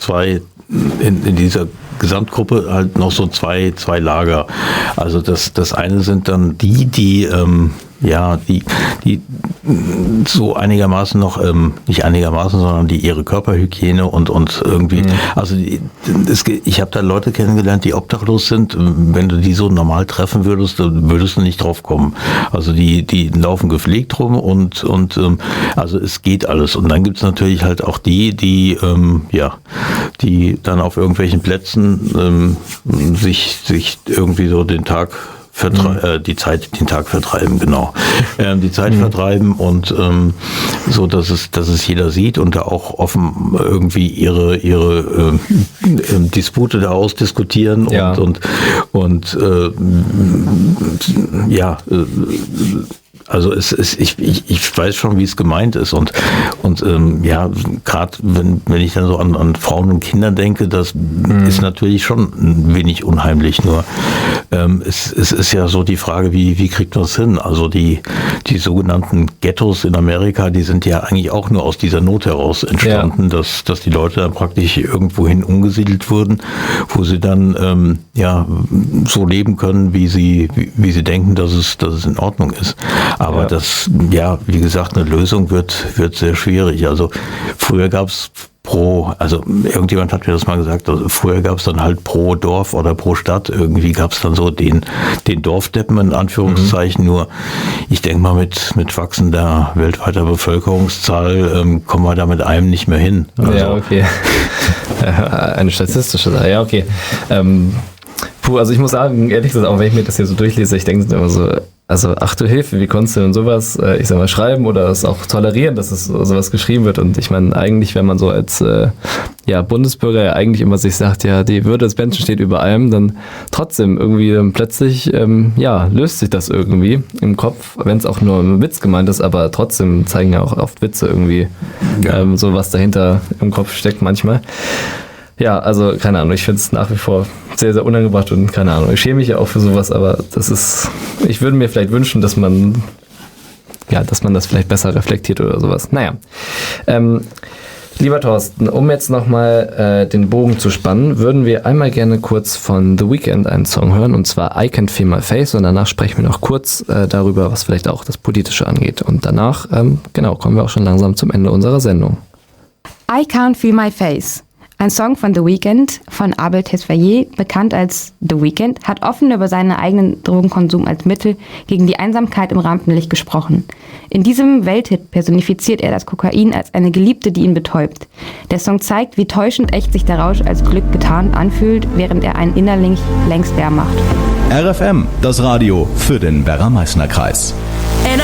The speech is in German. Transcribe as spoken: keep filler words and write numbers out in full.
zwei in, in dieser Gesamtgruppe halt noch so zwei, zwei Lager. Also das, das eine sind dann die, die, ähm, ja, die, die so einigermaßen noch, ähm, nicht einigermaßen, sondern die ihre Körperhygiene und, und irgendwie, mhm. also die, es, ich habe da Leute kennengelernt, die obdachlos sind. Wenn du die so normal treffen würdest, dann würdest du nicht drauf kommen. Also die, die laufen gepflegt rum und, und ähm, also es geht alles. Und dann gibt's natürlich halt auch die, die, ähm, ja, die dann auf irgendwelchen Plätzen ähm, sich, sich irgendwie so den Tag Vertre- mhm. äh, die Zeit, den Tag vertreiben, genau. Ähm, die Zeit mhm. vertreiben und ähm, so, dass es, dass es jeder sieht und da auch offen irgendwie ihre ihre äh, äh, Dispute da ausdiskutieren und ja. und und äh, ja. Äh, Also es ist, ich, ich, ich weiß schon, wie es gemeint ist und und ähm, ja, gerade wenn wenn ich dann so an, an Frauen und Kinder denke, das mhm. ist natürlich schon ein wenig unheimlich. Nur ähm, es, es ist ja so die Frage, wie wie kriegt man es hin? Also die die sogenannten Ghettos in Amerika, die sind ja eigentlich auch nur aus dieser Not heraus entstanden, ja. dass dass die Leute dann praktisch irgendwohin umgesiedelt wurden, wo sie dann ähm, ja so leben können, wie sie wie, wie sie denken, dass es dass es in Ordnung ist. Aber ja. das, ja, wie gesagt, eine Lösung wird, wird sehr schwierig. Also früher gab es pro, also irgendjemand hat mir das mal gesagt, also früher gab es dann halt pro Dorf oder pro Stadt, irgendwie gab es dann so den, den Dorfdeppen in Anführungszeichen, mhm. nur ich denke mal mit, mit wachsender weltweiter Bevölkerungszahl ähm, kommen wir da mit einem nicht mehr hin. Also, ja, okay. Eine statistische Sache, ja, okay. Ähm, puh, also ich muss sagen, ehrlich gesagt, auch wenn ich mir das hier so durchlese, ich denke immer so, also ach du Hilfe, wie konntest du denn sowas, äh, ich sag mal, schreiben oder es auch tolerieren, dass es sowas geschrieben wird? Und ich meine, eigentlich, wenn man so als äh, ja, Bundesbürger ja eigentlich immer sich sagt, ja, die Würde des Menschen steht über allem, dann trotzdem irgendwie dann plötzlich, ähm, ja, löst sich das irgendwie im Kopf, wenn es auch nur ein Witz gemeint ist, aber trotzdem zeigen ja auch oft Witze irgendwie ja. ähm, so, was dahinter im Kopf steckt manchmal. Ja, also keine Ahnung, ich finde es nach wie vor sehr, sehr unangebracht und keine Ahnung, ich schäme mich ja auch für sowas, aber das ist, ich würde mir vielleicht wünschen, dass man, ja, dass man das vielleicht besser reflektiert oder sowas. Naja, ähm, lieber Thorsten, um jetzt nochmal äh, den Bogen zu spannen, würden wir einmal gerne kurz von The Weeknd einen Song hören, und zwar I Can't Feel My Face, und danach sprechen wir noch kurz äh, darüber, was vielleicht auch das Politische angeht, und danach, ähm, genau, kommen wir auch schon langsam zum Ende unserer Sendung. I Can't Feel My Face. Ein Song von The Weeknd von Abel Tesfaye, bekannt als The Weeknd, hat offen über seinen eigenen Drogenkonsum als Mittel gegen die Einsamkeit im Rampenlicht gesprochen. In diesem Welthit personifiziert er das Kokain als eine Geliebte, die ihn betäubt. Der Song zeigt, wie täuschend echt sich der Rausch als Glück getarnt anfühlt, während er einen innerlich längst leer macht. R F M, das Radio für den Werra-Meißner-Kreis.